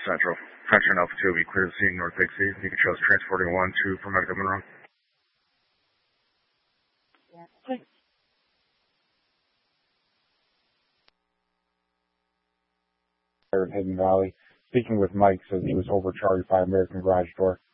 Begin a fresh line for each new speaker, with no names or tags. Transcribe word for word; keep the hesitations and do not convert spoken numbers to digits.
Central. Frontier Alpha two will be clear to see North Big C. You can choose transporting one to Promedica Monroe.
Okay.
In Hidden Valley. Speaking with Mike, says he was overcharged by American Garage Door.